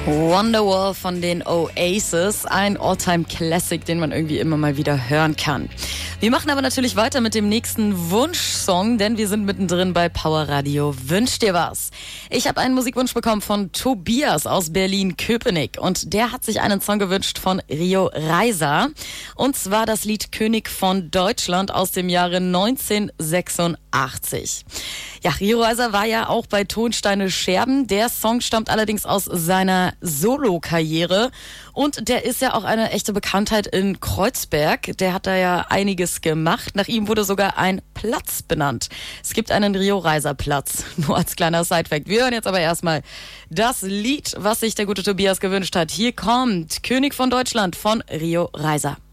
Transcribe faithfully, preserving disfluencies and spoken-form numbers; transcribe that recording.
Wonderwall von den Oasis, ein All-Time-Classic, den man irgendwie immer mal wieder hören kann. Wir machen aber natürlich weiter mit dem nächsten Wunschsong, denn wir sind mittendrin bei Power Radio. Wünsch dir was. Ich habe einen Musikwunsch bekommen von Tobias aus Berlin-Köpenick und der hat sich einen Song gewünscht von Rio Reiser und zwar das Lied König von Deutschland aus dem Jahre neunzehnhundertsechsundachtzig. Ja, Rio Reiser war ja auch bei Tonsteine Scherben. Der Song stammt allerdings aus seiner Solo-Karriere und der ist ja auch eine echte Bekanntheit in Kreuzberg. Der hat da ja einiges gemacht. Nach ihm wurde sogar ein Platz benannt. Es gibt einen Rio Reiser Platz, nur als kleiner Sidefact. Wir hören jetzt aber erstmal das Lied, was sich der gute Tobias gewünscht hat. Hier kommt König von Deutschland von Rio Reiser.